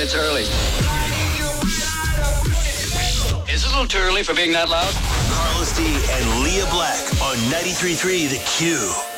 it's early. Is it a little too early for being that loud? Carlos D and Leah Black on 93.3 The Q.